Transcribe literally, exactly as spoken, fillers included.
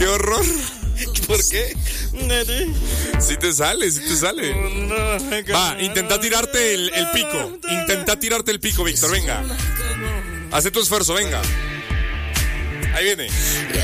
¡Qué horror! ¿Por qué? Si te sale, si te sale. Va, intenta tirarte el, el pico. Intenta tirarte el pico, Víctor, venga. Haz tu esfuerzo, venga. Ahí viene.